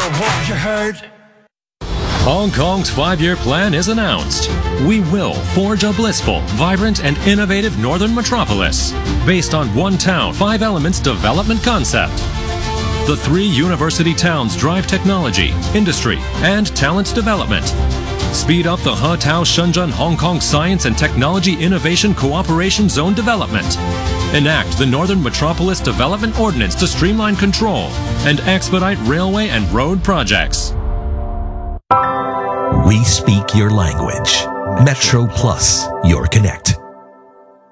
what you heard. Hong Kong's 5-year plan is announced. We will forge a blissful, vibrant, and innovative northern metropolis based on one town, 5 elements development concept. The 3 university towns drive technology, industry, and talent development. Speed up the He-Tao Shenzhen Hong Kong Science and Technology Innovation Cooperation Zone development. Enact the Northern Metropolis Development Ordinance to streamline control and expedite railway and road projects. We speak your language. Metro Plus, your connect.